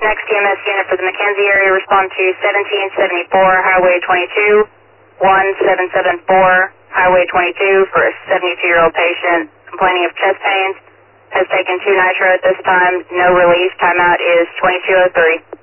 Next EMS unit for the McKenzie area, respond to 1774 Highway 22, 1774 Highway 22 for a 72-year-old patient complaining of chest pains. Has taken 2 nitro at this time. No relief. Timeout is 22:03.